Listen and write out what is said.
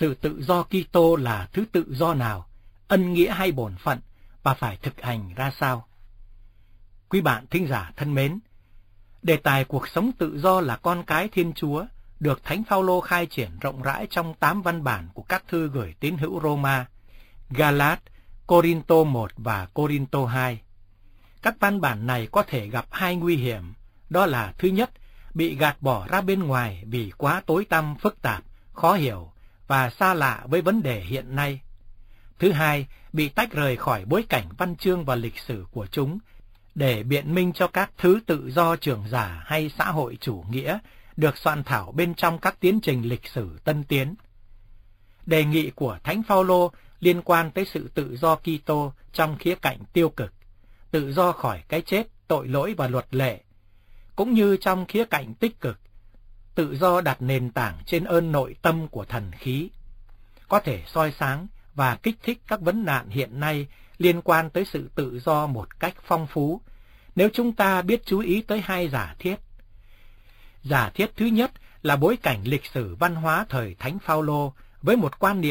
Sự tự do Kitô là thứ tự do nào, ân nghĩa hay bổn phận, và phải thực hành ra sao? Quý bạn thính giả thân mến, đề tài cuộc sống tự do là con cái Thiên Chúa được Thánh Phaolô khai triển rộng rãi trong 8 văn bản của các thư gửi tín hữu Roma, Galat, Corinto 1 và Corinto 2. Các văn bản này có thể gặp hai nguy hiểm, đó là thứ nhất, bị gạt bỏ ra bên ngoài vì quá tối tăm, phức tạp, khó hiểu và xa lạ với vấn đề hiện nay. Thứ hai, bị tách rời khỏi bối cảnh văn chương và lịch sử của chúng, để biện minh cho các thứ tự do trưởng giả hay xã hội chủ nghĩa được soạn thảo bên trong các tiến trình lịch sử tân tiến. Đề nghị của Thánh Phaolô liên quan tới sự tự do Kitô trong khía cạnh tiêu cực, tự do khỏi cái chết, tội lỗi và luật lệ, cũng như trong khía cạnh tích cực, tự do đặt nền tảng trên ơn nội tâm của thần khí, có thể soi sáng và kích thích các vấn nạn hiện nay liên quan tới sự tự do một cách phong phú, nếu chúng ta biết chú ý tới hai giả thiết. Giả thiết thứ nhất là bối cảnh lịch sử văn hóa thời Thánh Phaolô với một quan niệm